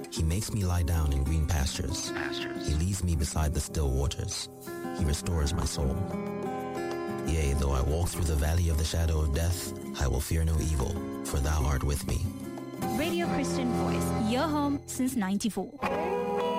He makes me lie down in green pastures. He leads me beside the still waters. He restores my soul. Yea, though I walk through the valley of the shadow of death, I will fear no evil, for thou art with me. Radio Christian Voice, your home since 94.